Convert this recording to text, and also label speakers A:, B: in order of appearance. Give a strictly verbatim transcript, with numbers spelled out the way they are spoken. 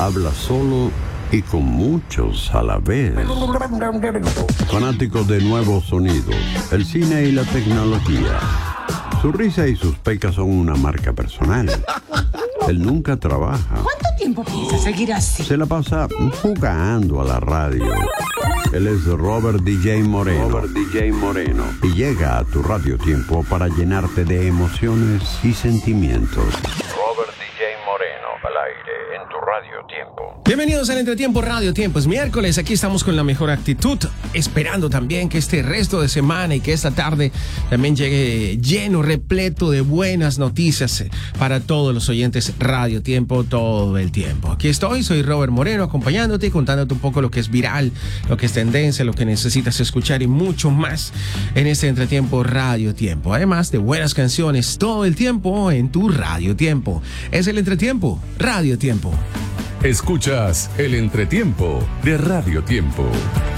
A: habla solo y con muchos a la vez. Fanático de nuevos sonidos, el cine y la tecnología. Su risa y sus pecas son una marca personal. Él nunca trabaja.
B: ¿Cuánto tiempo piensa seguir así?
A: Se la pasa jugando a la radio. Él es Robert D J Moreno. Robert D J Moreno. Y llega a tu Radio Tiempo para llenarte de emociones y sentimientos. Robert D J Moreno, al aire en tu Radio Tiempo.
C: Bienvenidos al Entretiempo Radio Tiempo. Es miércoles, aquí estamos con la mejor actitud, esperando también que este resto de semana y que esta tarde también llegue lleno, repleto de buenas noticias para todos los oyentes Radio Tiempo todo el tiempo. Aquí estoy, soy Robert Moreno, acompañándote y contándote un poco lo que es viral, lo que es tendencia, lo que necesitas escuchar y mucho más en este Entretiempo Radio Tiempo. Además de buenas canciones todo el tiempo en tu Radio Tiempo. Es el Entretiempo Radio Tiempo.
D: Escuchas el Entretiempo de Radio Tiempo.